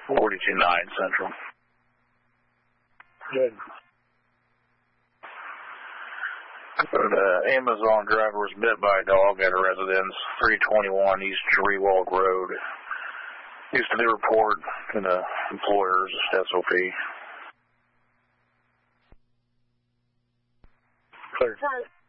42-9 Central. Good. The Amazon driver was bit by a dog at a residence, 321 East Rewald Road. Used to do a report in the employer's SOP. Clear. Sorry.